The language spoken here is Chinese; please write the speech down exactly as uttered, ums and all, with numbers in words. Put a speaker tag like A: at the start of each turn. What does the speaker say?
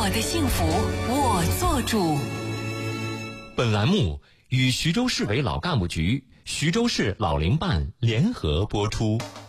A: 我的幸福我做主。
B: 本栏目与徐州市委老干部局、徐州市老龄办联合播出。